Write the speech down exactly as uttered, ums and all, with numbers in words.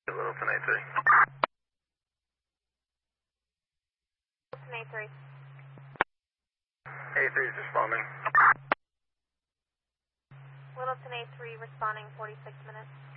Littleton A three. Littleton A three. A three is responding. Littleton A three responding forty-six minutes.